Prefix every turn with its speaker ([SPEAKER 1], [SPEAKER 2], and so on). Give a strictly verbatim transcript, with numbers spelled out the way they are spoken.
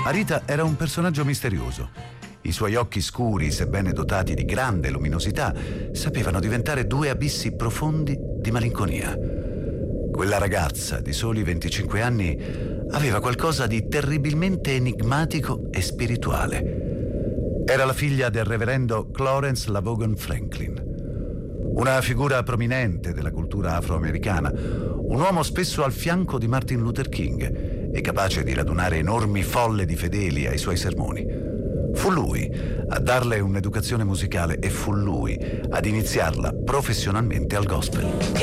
[SPEAKER 1] Arita era un personaggio misterioso. I suoi occhi scuri, sebbene dotati di grande luminosità, sapevano diventare due abissi profondi di malinconia. Quella ragazza di soli venticinque anni aveva qualcosa di terribilmente enigmatico e spirituale. Era la figlia del reverendo Clarence LaVaughn Franklin, una figura prominente della cultura afroamericana, un uomo spesso al fianco di Martin Luther King e capace di radunare enormi folle di fedeli ai suoi sermoni. Fu lui a darle un'educazione musicale e fu lui ad iniziarla professionalmente al gospel.